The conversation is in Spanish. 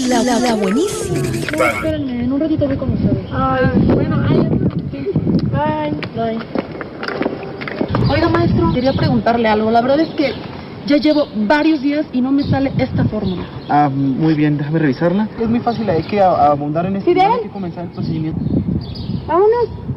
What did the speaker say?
La buenísima. No, espérenme, en un ratito voy con ustedes. Ay, bueno, bye. Oiga, maestro, quería preguntarle algo. La verdad es que ya llevo varios días y no me sale esta fórmula. Ah, muy bien, déjame revisarla. Es muy fácil, hay que abundar en esto. ¿Sí, Hay ven? que comenzar el procedimiento. Vámonos.